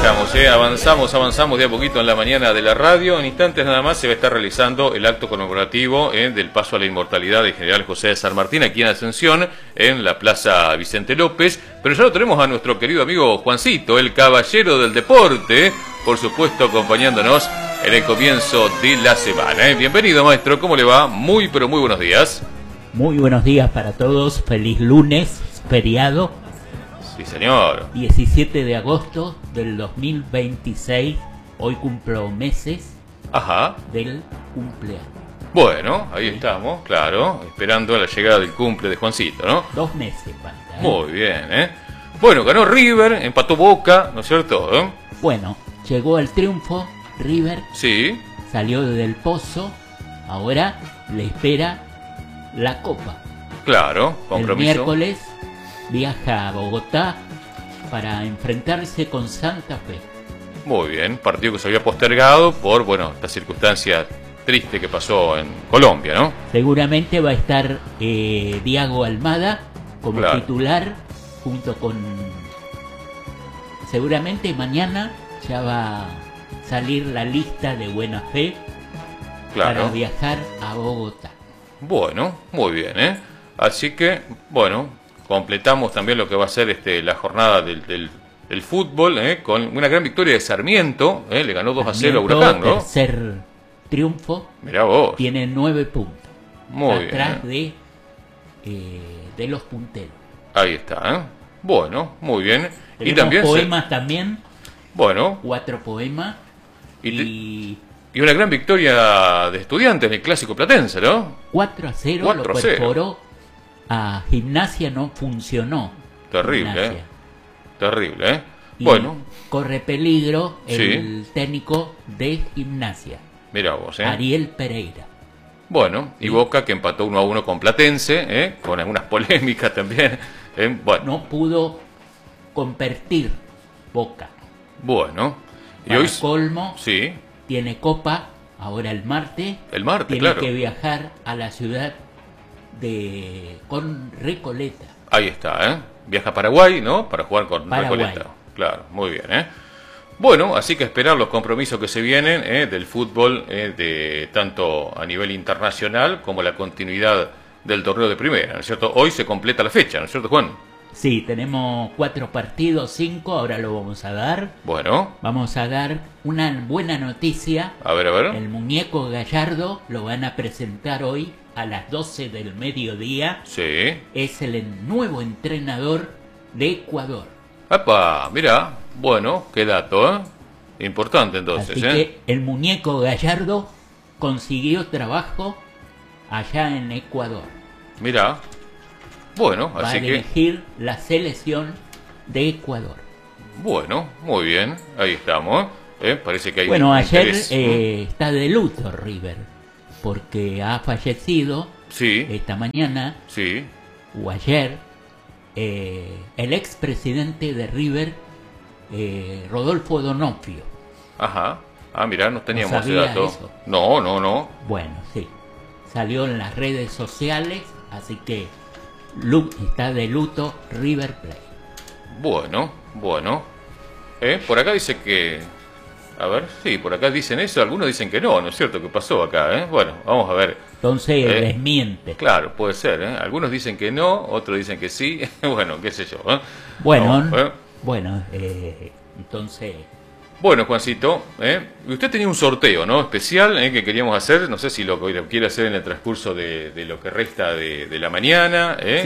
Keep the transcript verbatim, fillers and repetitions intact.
estamos, ¿eh? avanzamos, avanzamos de a poquito en la mañana de la radio. En instantes nada más se va a estar realizando el acto conmemorativo ¿eh? del paso a la inmortalidad del general José de San Martín aquí en Ascensión, en la Plaza Vicente López. Pero ya lo tenemos a nuestro querido amigo Juancito, el caballero del deporte, por supuesto acompañándonos en el comienzo de la semana. ¿eh? Bienvenido, maestro, ¿cómo le va? Muy, pero muy buenos días. Muy buenos días para todos, feliz lunes, feriado. Sí, señor. diecisiete de agosto del dos mil veintiséis, hoy cumplo meses Ajá. del cumpleaños. Bueno, ahí sí. estamos, claro, esperando la llegada del cumple de Juancito, ¿no? Dos meses falta, ¿eh? Muy bien, ¿eh? Bueno, ganó River, empató Boca, ¿no es cierto? ¿Eh? Bueno, llegó el triunfo, River. Sí. Salió del pozo, ahora le espera la Copa. Claro, compromiso. El miércoles viaja a Bogotá para enfrentarse con Santa Fe. Muy bien, partido que se había postergado por, bueno, esta circunstancia triste que pasó en Colombia, ¿no? Seguramente va a estar eh, Diego Almada como claro. titular junto con... Seguramente mañana ya va a salir la lista de buena fe claro. para viajar a Bogotá. Bueno, muy bien, ¿eh? Así que, bueno, completamos también lo que va a ser este, la jornada del, del, del fútbol, ¿eh? Con una gran victoria de Sarmiento, ¿eh? Le ganó dos a cero a Huracán, ¿no? Tercer triunfo. Mirá vos. Tiene nueve puntos. Muy atrás bien. de, eh, de los punteros. Ahí está, ¿eh? Bueno, muy bien. Tenemos y también poemas se... también. Bueno. Cuatro poemas. Y, te... y... y una gran victoria de Estudiantes en el Clásico Platense, ¿no? cuatro a cero cuatro lo perforó a Gimnasia, no funcionó. Terrible, Gimnasia. ¿eh? Terrible, ¿eh? Y bueno. corre peligro el sí. técnico de Gimnasia. Mirá vos, ¿eh? Ariel Pereira. Bueno, y sí. Boca que empató uno a uno con Platense, ¿eh? Con algunas polémicas también. ¿eh? Bueno. No pudo convertir Boca. Bueno. Y Para hoy colmo, sí. tiene Copa ahora el martes. El martes, tiene claro. que viajar a la ciudad de con Recoleta. Ahí está, ¿eh? Viaja a Paraguay, ¿no? Para jugar con Paraguay. Recoleta. Claro, muy bien, ¿eh? Bueno, así que esperar los compromisos que se vienen ¿eh? del fútbol, ¿eh? de tanto a nivel internacional como la continuidad del torneo de primera, ¿no es cierto? Hoy se completa la fecha, ¿no es cierto, Juan? Sí, tenemos cuatro partidos, cinco, ahora lo vamos a dar. Bueno. Vamos a dar una buena noticia. A ver, a ver. El muñeco Gallardo lo van a presentar hoy a las doce del mediodía. Sí. Es el nuevo entrenador de Ecuador. ¡Epa! Mira, bueno, qué dato, ¿eh? Importante entonces, Así ¿eh? que el muñeco Gallardo consiguió trabajo allá en Ecuador. Mira. Bueno, Va así a dirigir que... la selección de Ecuador. Bueno, muy bien, ahí estamos, ¿eh? Parece que hay bueno, un ayer interés, eh, está de luto River, porque ha fallecido sí. esta mañana, sí. o ayer, eh, el expresidente de River, eh, Rodolfo Donofrio. Ajá, ah, mirá, no teníamos ¿No ese sabía dato. eso? No, no, no. Bueno, sí, salió en las redes sociales, así que está de luto River Plate. Bueno, bueno. ¿Eh? Por acá dice que... A ver, sí, por acá dicen eso, algunos dicen que no, ¿no es cierto? ¿Qué pasó acá? ¿eh? Bueno, vamos a ver. Entonces ¿Eh? desmiente. Claro, puede ser, ¿eh? Algunos dicen que no, otros dicen que sí. Bueno, qué sé yo. ¿eh? Bueno, no, ¿eh? bueno, eh, entonces... Bueno, Juancito, ¿eh? usted tenía un sorteo, ¿no? Especial ¿eh? que queríamos hacer, no sé si lo quiere hacer en el transcurso de, de lo que resta de, de la mañana, ¿eh?